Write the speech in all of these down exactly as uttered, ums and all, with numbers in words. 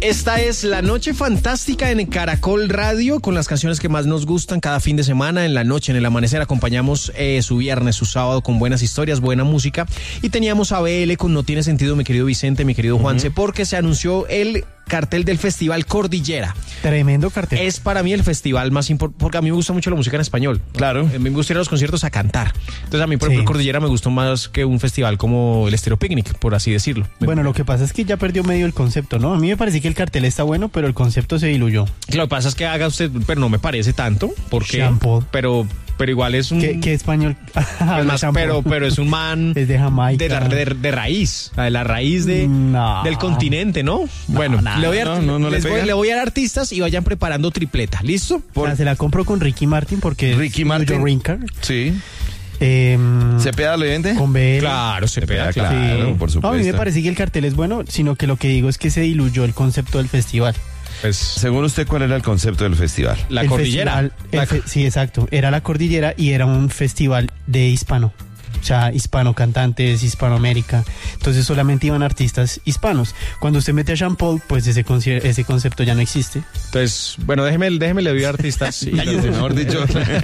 Esta es La Noche Fantástica en Caracol Radio, con las canciones que más nos gustan cada fin de semana. En la noche, en el amanecer, acompañamos eh, su viernes, su sábado con buenas historias, buena música. Y teníamos a B L con No Tiene Sentido, mi querido Vicente, mi querido Juanse, uh-huh. porque se anunció el cartel del Festival Cordillera. Tremendo cartel. Es para mí el festival más importante, porque a mí me gusta mucho la música en español. Claro. A mí me gusta ir a los conciertos a cantar. Entonces a mí, por ejemplo, sí. Cordillera me gustó más que un festival como el Estéreo Picnic, por así decirlo. Bueno, lo que pasa es que ya perdió medio el concepto, ¿no? A mí me parece que el cartel está bueno, pero el concepto se diluyó. Lo que pasa es que haga usted, pero no me parece tanto, porque... Shampoo. Pero... Pero igual es un... ¿Qué, qué español? Es más, pero, pero es un man... Es de Jamaica. De, la, de, de raíz. De la raíz de, no. del continente, ¿no? no bueno, no, le, voy a, no, no, no les le, voy, le voy a dar artistas y vayan preparando tripleta. ¿Listo? Por... O sea, se la compro con Ricky Martin porque... Ricky Martin. Rinker. Sí. Eh, ¿Cepeda le vende? Con B L. Claro, Cepeda, claro, sí. por supuesto. No, a mí me parece que el cartel es bueno, sino que lo que digo es que se diluyó el concepto del festival. Pues, según usted, ¿cuál era el concepto del festival? La el cordillera. Festival, el fe, sí, exacto. Era la cordillera y era un festival de hispano. O sea, hispano cantantes, Hispanoamérica. Entonces solamente iban artistas hispanos. Cuando usted mete a Sean Paul, pues ese, ese concepto ya no existe. Entonces, bueno, déjeme, déjeme le doy artistas. Sí, mejor dicho.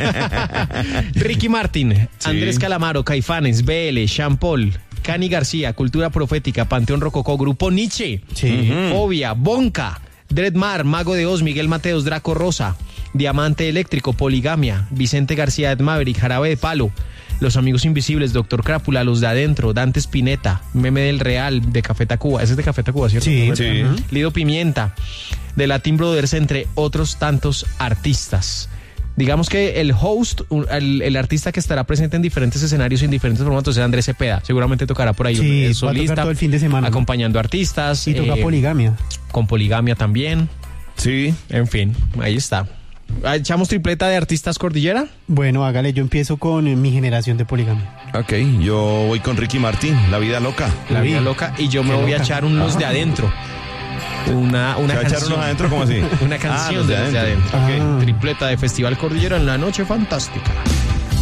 Ricky Martin, sí. Andrés Calamaro, Caifanes, B L, Sean Paul, Cani García, Cultura Profética, Panteón Rococó, Grupo Nietzsche, sí. uh-huh. Fobia, Bonca, Dreadmar, Mago de Oz, Miguel Mateos, Draco Rosa, Diamante Eléctrico, Poligamia, Vicente García, Ed Maverick, Jarabe de Palo, Los Amigos Invisibles, Doctor Crápula, Los de Adentro, Dante Spinetta, Meme del Real, de Café Tacuba. Ese es de Café Tacuba, ¿cierto? Sí, sí. Uh-huh. Lido Pimienta, de Latin Brothers, entre otros tantos artistas. Digamos que el host, el, el artista que estará presente en diferentes escenarios y en diferentes formatos es Andrés Cepeda. Seguramente tocará por ahí. Sí, el solista, va a tocar todo el fin de semana, acompañando artistas. Y toca eh, Poligamia. Con Poligamia también. Sí. En fin, ahí está. ¿Echamos tripleta de artistas Cordillera? Bueno, hágale, yo empiezo con mi generación de Poligamia. Ok, yo voy con Ricky Martin, La Vida Loca. La Vida Loca. Y yo me voy loca. a echar unos ah. de adentro. Una, una ¿Se va a echar unos adentro? ¿Cómo así? Una canción ah, de, de adentro. adentro. Okay. Ah. Tripleta de Festival Cordillera en La Noche Fantástica.